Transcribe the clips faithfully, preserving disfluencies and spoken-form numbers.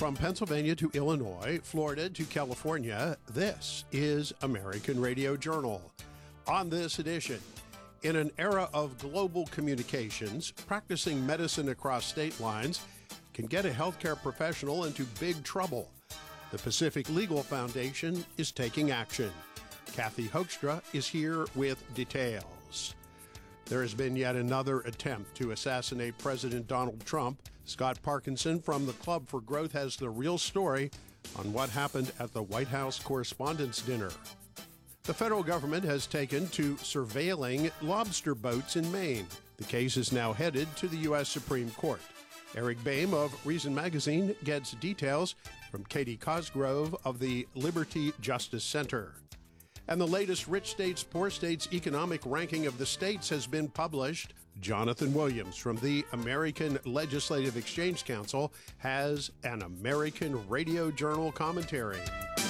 From Pennsylvania to Illinois, Florida to California, this is American Radio Journal. On this edition, in an era of global communications, practicing medicine across state lines can get a healthcare professional into big trouble. The Pacific Legal Foundation is taking action. Kathy Hoekstra is here with details. There has been yet another attempt to assassinate President Donald Trump. Scott Parkinson from the Club for Growth has the real story on what happened at the White House Correspondents' Dinner. The federal government has taken to surveilling lobster boats in Maine. The case is now headed to the U S Supreme Court. Eric Boehm of Reason Magazine gets details from Katie Cosgrove of the Liberty Justice Center. And the latest Rich States, Poor States economic ranking of the states has been published. Jonathan Williams from the American Legislative Exchange Council has an American Radio Journal commentary.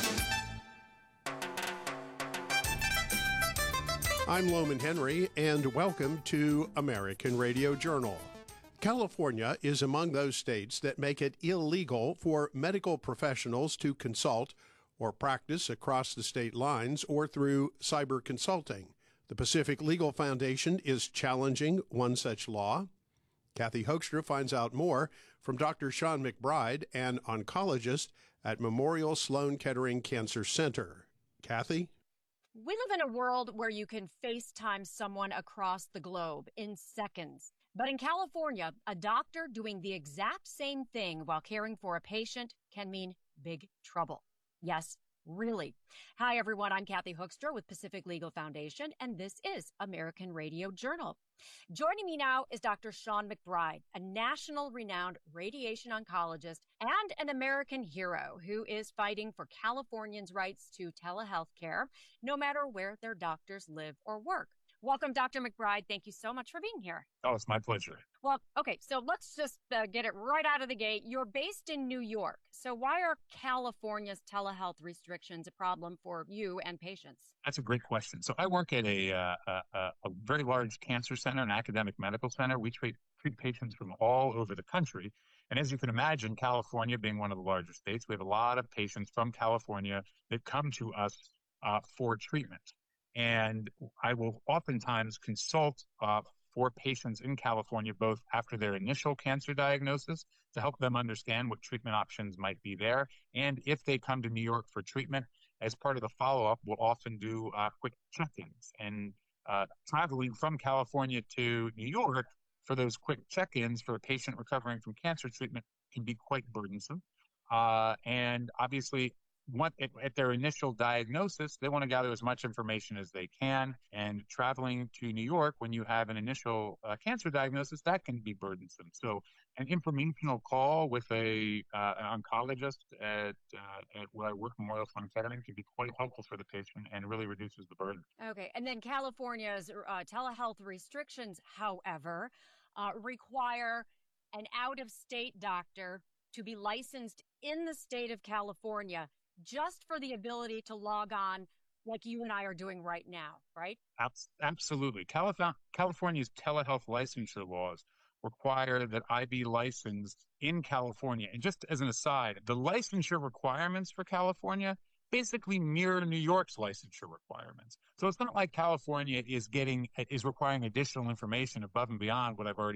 I'm Loman Henry, and welcome to American Radio Journal. California is among those states that make it illegal for medical professionals to consult or practice across the state lines or through cyber consulting. The Pacific Legal Foundation is challenging one such law. Kathy Hoekstra finds out more from Doctor Sean McBride, an oncologist at Memorial Sloan Kettering Cancer Center. Kathy? We live in a world where you can FaceTime someone across the globe in seconds. But in California, a doctor doing the exact same thing while caring for a patient can mean big trouble. Yes, really. Hi, everyone. I'm Kathy Hoekstra with Pacific Legal Foundation, and this is American Radio Journal. Joining me now is Doctor Sean McBride, a national renowned radiation oncologist and an American hero who is fighting for Californians' rights to telehealth care, no matter where their doctors live or work. Welcome, Doctor McBride. Thank you so much for being here. Oh, it's my pleasure. Well, okay, so let's just uh, get it right out of the gate. You're based in New York. So why are California's telehealth restrictions a problem for you and patients? That's a great question. So I work at a, uh, a, a very large cancer center, an academic medical center. We treat, treat patients from all over the country. And as you can imagine, California being one of the larger states, we have a lot of patients from California that come to us uh, for treatment. And I will oftentimes consult uh, for patients in California, both after their initial cancer diagnosis to help them understand what treatment options might be there. And if they come to New York for treatment, as part of the follow-up, we'll often do uh, quick check-ins. And uh, traveling from California to New York for those quick check-ins for a patient recovering from cancer treatment can be quite burdensome. Uh, and obviously, What, at, at their initial diagnosis, they want to gather as much information as they can. And traveling to New York when you have an initial uh, cancer diagnosis, that can be burdensome. So an informational call with a uh, an oncologist at, uh, at where I work, Memorial Sloan Kettering, can be quite helpful for the patient and really reduces the burden. Okay. And then California's uh, telehealth restrictions, however, uh, require an out-of-state doctor to be licensed in the state of California just for the ability to log on like you and I are doing right now, right? Absolutely. Calif- California's telehealth licensure laws require that I be licensed in California. And just as an aside, the licensure requirements for California basically mirror New York's licensure requirements. So it's not like California is getting is requiring additional information above and beyond what I've already